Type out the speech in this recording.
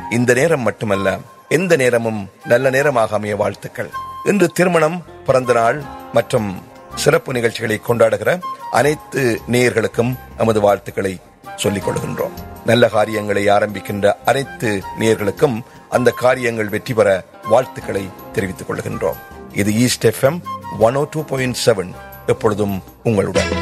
இந்த நேரம் மட்டுமல்ல, எந்த நேரமும் நல்ல நேரமாக அமைய வாழ்த்துக்கள். இன்று திருமணம், பிறந்த நாள் மற்றும் சிறப்பு நிகழ்ச்சிகளை கொண்டாடுகிற அனைத்து நேயர்களுக்கும் நமது வாழ்த்துக்களை சொல்லிக் கொள்கின்றோம். நல்ல காரியங்களை ஆரம்பிக்கின்ற அனைத்து நேயர்களுக்கும் அந்த காரியங்கள் வெற்றி பெற வாழ்த்துக்களை தெரிவித்துக் கொள்கின்றோம். இது ஈஸ்ட் FM 102.7 எப்பொழுதும் உங்களுடன்.